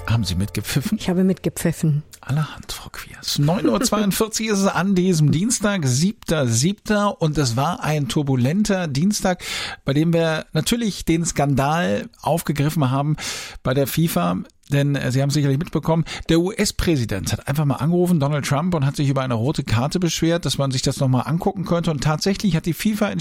Haben Sie mitgepfiffen? Ich habe mitgepfiffen. Allerhand, Frau Quiers. 9.42 Uhr ist es an diesem Dienstag, 7.7. Und es war ein turbulenter Dienstag, bei dem wir natürlich den Skandal aufgegriffen haben bei der FIFA. Denn Sie haben es sicherlich mitbekommen, der US-Präsident hat einfach mal angerufen, Donald Trump, und hat sich über eine rote Karte beschwert, dass man sich das nochmal angucken könnte. Und tatsächlich hat die FIFA entschieden,